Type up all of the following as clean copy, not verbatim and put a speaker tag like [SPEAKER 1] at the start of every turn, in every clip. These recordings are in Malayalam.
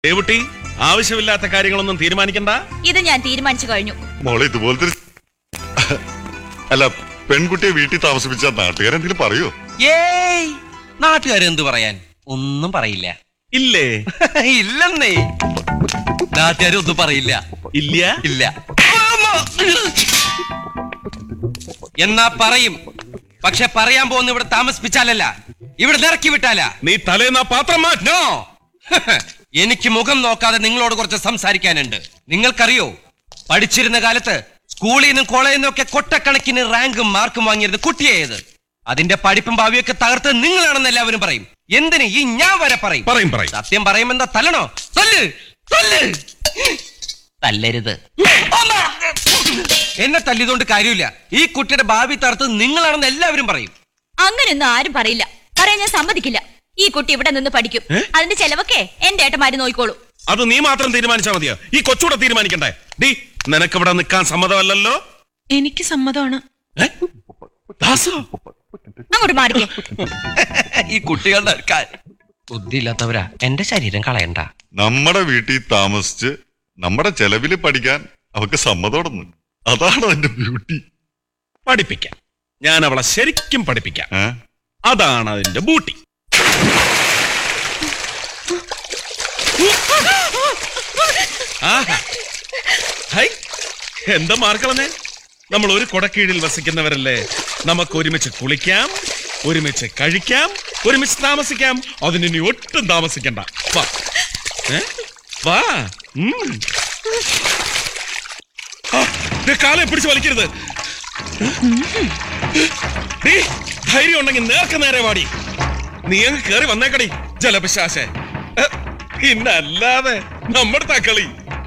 [SPEAKER 1] ദേവുട്ടി, ആവശ്യമില്ലാത്ത കാര്യങ്ങളൊന്നും തീരുമാനിക്കണ്ട.
[SPEAKER 2] ഇത് ഞാൻ തീരുമാനിച്ചു കഴിഞ്ഞു.
[SPEAKER 3] മോളെ ഇതുപോലത്തെ അല്ല, പെൺകുട്ടിയെ വീട്ടിൽ താമസിപ്പിച്ച നാട്ടുകാരെന്തെങ്കിലും പറയോ?
[SPEAKER 4] ഏയ്, നാട്ടുകാരെന്ത് പറയാൻ? ഒന്നും പറയില്ല.
[SPEAKER 1] ഇല്ലേ?
[SPEAKER 4] ഇല്ലെന്നേ, നാട്ടുകാരൊന്നും പറയില്ല.
[SPEAKER 1] ഇല്ല
[SPEAKER 4] ഇല്ല എന്നാ പറയും. പക്ഷെ പറയാൻ പോകുന്ന ഇവിടെ താമസിപ്പിച്ചാലല്ല, ഇവിടെ ഇറക്കി വിട്ടാല.
[SPEAKER 1] നീ തലേന്നാ പാത്രം മാറ്റോ.
[SPEAKER 4] എനിക്ക് മുഖം നോക്കാതെ നിങ്ങളോട് കുറച്ച് സംസാരിക്കാനുണ്ട്. നിങ്ങൾക്കറിയോ, പഠിച്ചിരുന്ന കാലത്ത് സ്കൂളിൽ നിന്നും കോളേജിൽ നിന്നും ഒക്കെ കൊട്ടക്കണക്കിന് റാങ്കും മാർക്കും വാങ്ങിയിരുന്ന കുട്ടിയായത്. അതിന്റെ പഠിപ്പും ഭാവിയൊക്കെ തകർത്ത് നിങ്ങളാണെന്ന് എല്ലാവരും പറയും. എന്തിന് ഈ ഞാൻ വരെ പറയും. സത്യം പറയുമെന്താ തല്ലണോ? തല്ല് തല്ല്. തല്ലരുത്. എന്നെ തല്ലിയതുകൊണ്ട് കാര്യമില്ല. ഈ കുട്ടിയുടെ ഭാവി തകർത്ത് നിങ്ങളാണെന്ന് എല്ലാവരും പറയും.
[SPEAKER 2] അങ്ങനെയൊന്നും ആരും പറയില്ല. പറയാൻ ഞാൻ സമ്മതിക്കില്ല. ഈ കുട്ടി ഇവിടെ നിന്ന് പഠിക്കും. അതിന്റെ ചെലവൊക്കെ എന്റെ ഏട്ടന്മാര് നോയിക്കോളൂ.
[SPEAKER 1] അത് നീ മാത്രം തീരുമാനിച്ചാ മതിയോ? ഈ കൊച്ചൂടെ തീരുമാനിക്കണ്ടേ? ഡീ, നിനക്ക് ഇവിടെ നിൽക്കാൻ സമ്മതമല്ലല്ലോ?
[SPEAKER 5] എനിക്ക് സമ്മതമാണ്.
[SPEAKER 2] അങ്ങോട്ട് മാറിക്കേ.
[SPEAKER 4] ഈ കുട്ടികളുടെ ബുദ്ധിയില്ലാത്തവരാ. എന്റെ ശരീരം കളയണ്ട.
[SPEAKER 3] നമ്മുടെ വീട്ടിൽ താമസിച്ച് നമ്മുടെ ചെലവില് പഠിക്കാൻ അവക്ക് സമ്മതോടൊന്നും. അതാണ് അതിന്റെ ബ്യൂട്ടി.
[SPEAKER 1] പഠിപ്പിക്കാം, ഞാൻ അവളെ ശരിക്കും പഠിപ്പിക്കാം. അതാണ് അതിന്റെ ബൂട്ടി. എന്താ മാർക്കളഞ്ഞേ? നമ്മൾ ഒരു കൊടക്കീഴിൽ വസിക്കുന്നവരല്ലേ. നമുക്ക് ഒരുമിച്ച് കുളിക്കാം, ഒരുമിച്ച് കഴിക്കാം, ഒരുമിച്ച് താമസിക്കാം. അതിനി ഒട്ടും താമസിക്കണ്ട. വാ വാ. കാലെ പിടിച്ച് വലിക്കരുത്. ധൈര്യം ഉണ്ടെങ്കിൽ നേർക്ക് നേരെ വാടി. നീ അങ്ങ് കേറി വന്നേക്കടി ജലപിശാശേ. പിന്നല്ലാതെ നമ്മുടെ തക്കളി.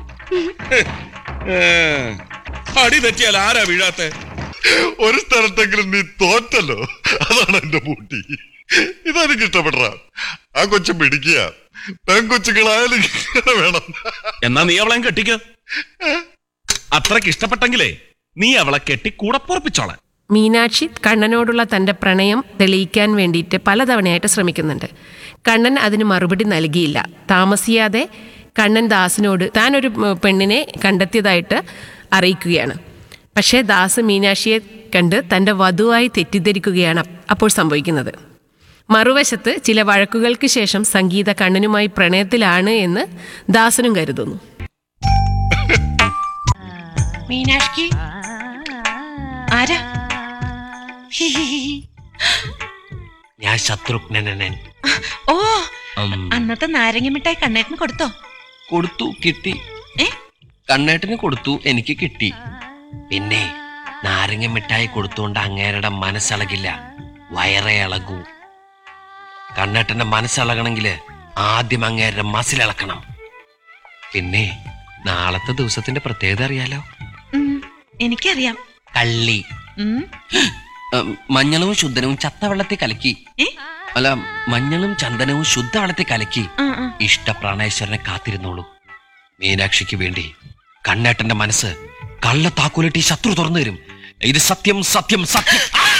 [SPEAKER 1] അടി തെറ്റിയാൽ ആരാ വീഴാത്തെ?
[SPEAKER 3] ഒരു സ്ഥലത്തെങ്കിലും നീ തോറ്റല്ലോ, അതാണ് എന്റെ ബൂട്ടി. ഇതെനിക്ക് ഇഷ്ടപ്പെട്ട. ആ കൊച്ചു പിടിക്കുക. പെൺകൊച്ചുകളായാലും വേണം.
[SPEAKER 1] എന്നാ നീ അവളെ കെട്ടിക്ക്. അത്രക്ക് ഇഷ്ടപ്പെട്ടെങ്കിലേ നീ അവളെ കെട്ടി കൂടെ പൊറപ്പിച്ചോളാൻ.
[SPEAKER 5] മീനാക്ഷി കണ്ണനോടുള്ള തൻ്റെ പ്രണയം തെളിയിക്കാൻ വേണ്ടിയിട്ട് പലതവണയായിട്ട് ശ്രമിക്കുന്നുണ്ട്. കണ്ണൻ അതിന് മറുപടി നൽകിയില്ല. താമസിയാതെ കണ്ണൻ ദാസിനോട് താൻ ഒരു പെണ്ണിനെ കണ്ടെത്തിയതായിട്ട് അറിയിക്കുകയാണ്. പക്ഷേ ദാസ് മീനാക്ഷിയെ കണ്ട് തൻ്റെ വധുവായി തെറ്റിദ്ധരിക്കുകയാണ് അപ്പോൾ സംഭവിക്കുന്നത്. മറുവശത്ത് ചില വഴക്കുകൾക്ക് ശേഷം സംഗീത കണ്ണനുമായി പ്രണയത്തിലാണ് എന്ന് ദാസനും കരുതുന്നു.
[SPEAKER 6] മീനാക്ഷി ആരാ?
[SPEAKER 4] ഞാൻ ശത്രുഘ്നൻ.
[SPEAKER 6] ഓ, അന്നത്തെ നാരങ്ങ മിഠായി കണ്ണേട്ടന് കൊടുത്തോ?
[SPEAKER 4] കൊടുത്തു, കിട്ടി. കണ്ണേട്ടന് കൊടുത്തു, എനിക്ക് കിട്ടി. പിന്നെ നാരങ്ങ മിഠായി കൊടുത്തുകൊണ്ട് അങ്ങേരുടെ മനസ്സിളകില്ല, വയറേ ഇളകൂ. കണ്ണേട്ടന്റെ മനസ്സിളകണമെങ്കില് ആദ്യം അങ്ങേരുടെ മസിലിളക്കണം. പിന്നെ നാളത്തെ ദിവസത്തിന്റെ പ്രത്യേകത അറിയാലോ?
[SPEAKER 6] എനിക്കറിയാം.
[SPEAKER 4] കള്ളി. മഞ്ഞളും ശുദ്ധനവും ചത്തവെള്ളത്തിൽ കലക്കി, അല്ല, മഞ്ഞളും ചന്ദനവും ശുദ്ധവെള്ളത്തിൽ കലക്കി ഇഷ്ടപ്രാണേശ്വരനെ കാത്തിരുന്നോളൂ. മീനാക്ഷിക്ക് വേണ്ടി കണ്ണേട്ടന്റെ മനസ്സ് കള്ള താക്കോലിട്ട് ഈ ശത്രു തുറന്നു തരും. ഇത് സത്യം സത്യം സത്യം.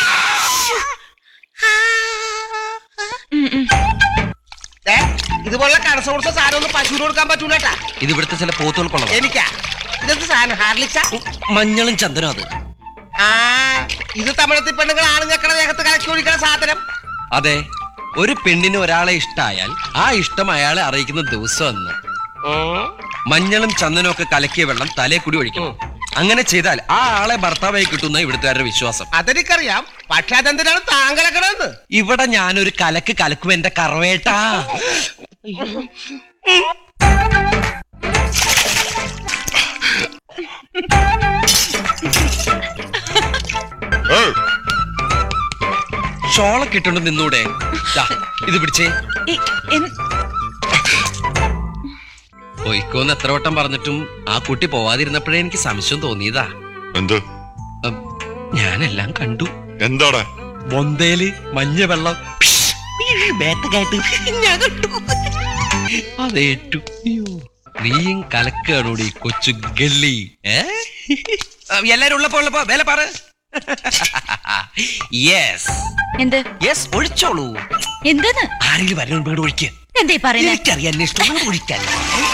[SPEAKER 7] ഇതുപോലുള്ള കടസ കൊടുത്ത സാധനം ഒന്നും പശുവിന് കൊടുക്കാൻ പറ്റൂലട്ടാ.
[SPEAKER 4] ഇത് ഇവിടുത്തെ ചില പോത്തുകൾക്കുള്ളത്.
[SPEAKER 7] എനിക്കാ ഇതെന്ത് സാധനം? ഹാർലിക്സാ?
[SPEAKER 4] മഞ്ഞളും ചന്ദനം. അത്
[SPEAKER 7] ഇത് തമിഴത്തിൽ പെണ്ണുങ്ങൾ ആണുങ്ങൾക്കടെ ദേഹത്ത് കലക്കി ഒഴിക്കുന്ന സാധനം.
[SPEAKER 4] അതെ, ഒരു പെണ്ണിന് ഒരാളെ ഇഷ്ടായാൽ ആ ഇഷ്ടം അയാളെ അറിയിക്കുന്ന ദിവസം എന്ന്. മഞ്ഞളും ചന്ദനവും ഒക്കെ കലക്കിയ വെള്ളം തലേ കൂടി ഒഴിക്കണം. അങ്ങനെ ചെയ്താൽ ആ ആളെ ഭർത്താവായി കിട്ടുന്ന ഇവിടുത്തെ വിശ്വാസം.
[SPEAKER 7] അതെനിക്കറിയാം. പക്ഷെ അതെന്തിനാണ് താങ്കളക്കണെന്ന്?
[SPEAKER 4] ഇവിടെ ഞാനൊരു കലക്ക് കലക്കും എന്റെ കറവേട്ടാ. ഷോളൊക്കെ ഇട്ടുണ്ട് നിന്നൂടെ? ഇത് പിടിച്ചേ. ഒയ്ക്കോന്ന് എത്ര വട്ടം പറഞ്ഞിട്ടും ആ കുട്ടി പോവാതിരുന്നപ്പോഴേ എനിക്ക് സംശയം തോന്നിയതാ.
[SPEAKER 3] എന്ത്?
[SPEAKER 4] ഞാനെല്ലാം കണ്ടു.
[SPEAKER 3] എന്താടാ?
[SPEAKER 4] ബൊന്തേല് മഞ്ഞ വെള്ളം ഞാൻ കണ്ടു. അതേറ്റു. നീയും കലക്കാണോടി കൊച്ചു ഗല്ലി. എല്ലാരും ഉള്ളപ്പോ വേല പറ.
[SPEAKER 2] എന്ത്?
[SPEAKER 4] ഒഴിച്ചോളൂ.
[SPEAKER 2] എന്തെന്ന്?
[SPEAKER 4] ആരെങ്കിലും വരണം, വീട് ഒഴിക്കുക.
[SPEAKER 2] എന്തേ പറയുന്നത്?
[SPEAKER 7] എനിക്കറിയാൻ ഇഷ്ടം ഒഴിക്കാൻ